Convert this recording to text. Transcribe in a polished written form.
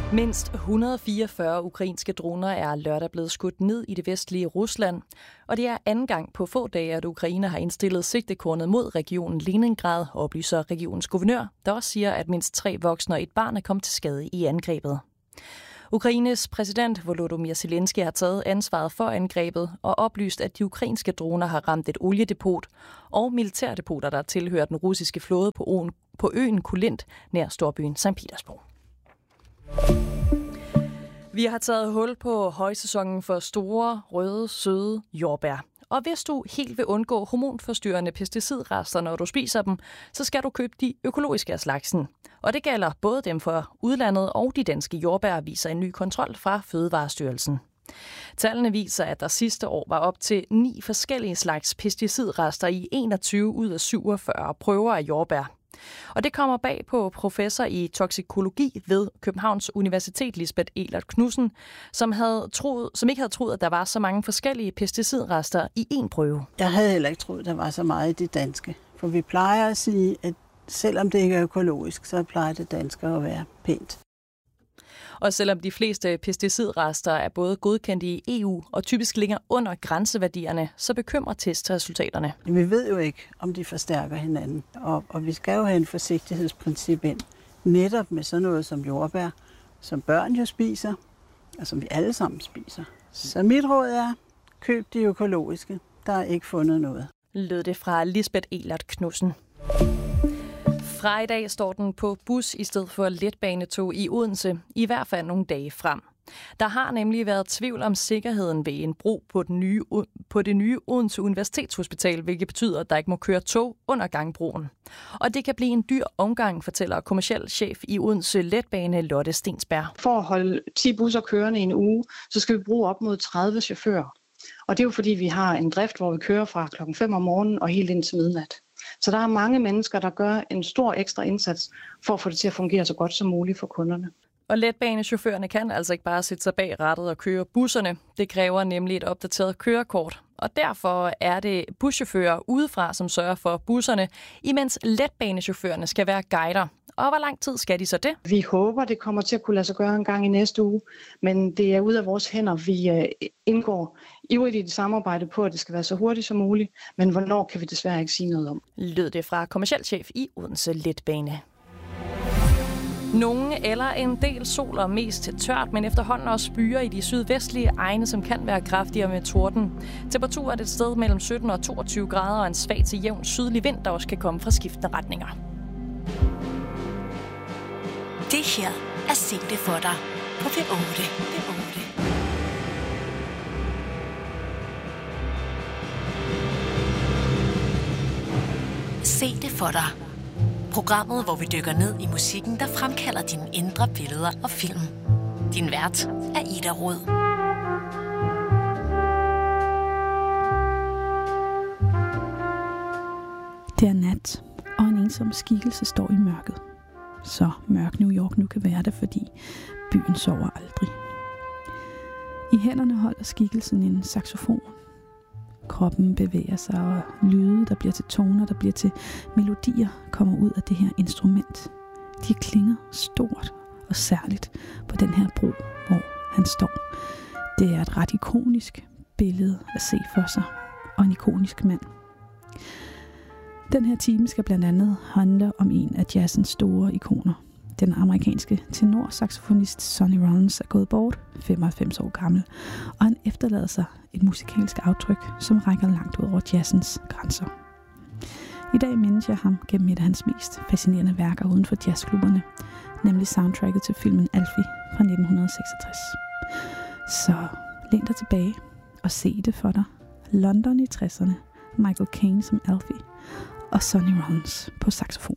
Mindst 144 ukrainske droner er lørdag blevet skudt ned i det vestlige Rusland, og det er anden gang på få dage, at Ukraine har indstillet sigtekornet mod regionen Leningrad, oplyser regionens guvernør, der også siger, at mindst 3 voksne og et barn er kommet til skade i angrebet. Ukraines præsident Volodymyr Zelensky har taget ansvaret for angrebet og oplyst, at de ukrainske droner har ramt et oliedepot og militærdepoter, der tilhører den russiske flåde på øen Kulint nær storbyen St. Petersborg. Vi har taget hul på højsæsonen for store, røde, søde jordbær. Og hvis du helt vil undgå hormonforstyrrende pesticidrester, når du spiser dem, så skal du købe de økologiske af slagsen. Og det gælder både dem for udlandet og de danske jordbær, viser en ny kontrol fra Fødevarestyrelsen. Tallene viser, at der sidste år var op til 9 forskellige slags pesticidrester i 21 ud af 47 prøver af jordbær. Og det kommer bag på professor i toksikologi ved Københavns Universitet, Lisbeth Ehlert Knudsen, som ikke havde troet, at der var så mange forskellige pesticidrester i én prøve. Jeg havde heller ikke troet, at der var så meget i det danske. For vi plejer at sige, at selvom det ikke er økologisk, så plejer det danske at være pænt. Og selvom de fleste pesticidrester er både godkendt i EU og typisk ligger under grænseværdierne, så bekymrer testresultaterne. Vi ved jo ikke, om de forstærker hinanden, og vi skal jo have en forsigtighedsprincip ind, netop med sådan noget som jordbær, som børn jo spiser, og som vi alle sammen spiser. Så mit råd er, køb de økologiske. Der er ikke fundet noget. Lød det fra Lisbeth Ehlert Knudsen. Fra i dag står den på bus i stedet for letbanetog i Odense, i hvert fald nogle dage frem. Der har nemlig været tvivl om sikkerheden ved en bro på det nye Odense Universitetshospital, hvilket betyder, at der ikke må køre tog under gangbroen. Og det kan blive en dyr omgang, fortæller kommerciel chef i Odense Letbane, Lotte Stensberg. For at holde 10 busser kørende i en uge, så skal vi bruge op mod 30 chauffører. Og det er jo fordi, vi har en drift, hvor vi kører fra klokken 5 om morgenen og helt ind til midnat. Så der er mange mennesker, der gør en stor ekstra indsats for at få det til at fungere så godt som muligt for kunderne. Og letbanechaufførerne kan altså ikke bare sætte sig bag rattet og køre busserne. Det kræver nemlig et opdateret kørekort. Og derfor er det buschauffører udefra, som sørger for busserne, imens letbanechaufførerne skal være guider. Og hvor lang tid skal de så det? Vi håber, det kommer til at kunne lade sig gøre en gang i næste uge, men det er ud af vores hænder. Vi indgår ivrigt i det samarbejde på, at det skal være så hurtigt som muligt, men hvornår kan vi desværre ikke sige noget om. Lød det fra kommerciel chef i Odense Letbane. Nogle eller en del sol og mest tørt, men efterhånden også byer i de sydvestlige egne, som kan være kraftigere med torden. Temperaturen er et sted mellem 17 og 22 grader og en svag til jævn sydlig vind, der også kan komme fra skiftende retninger. Det her er Se det for dig på P8. Se det for dig. Programmet, hvor vi dykker ned i musikken, der fremkalder dine indre billeder og film. Din vært er Ida Rød. Det er nat, og en ensom skikkelse står i mørket. Så mørk New York nu kan være det, fordi byen sover aldrig. I hænderne holder skikkelsen en saxofon. Kroppen bevæger sig, og lyde, der bliver til toner, der bliver til melodier, kommer ud af det her instrument. De klinger stort og særligt på den her bro, hvor han står. Det er et ret ikonisk billede at se for sig, og en ikonisk mand. Den her time skal blandt andet handle om en af jazzens store ikoner. Den amerikanske tenorsaxofonist Sonny Rollins er gået bort, 95 år gammel, og han efterlader sig et musikalsk aftryk, som rækker langt ud over jazzens grænser. I dag mindes jeg ham gennem et af hans mest fascinerende værker uden for jazzklubberne, nemlig soundtracket til filmen Alfie fra 1966. Så læn dig tilbage og se det for dig. London i 60'erne, Michael Caine som Alfie og Sonny Rollins på saxofon.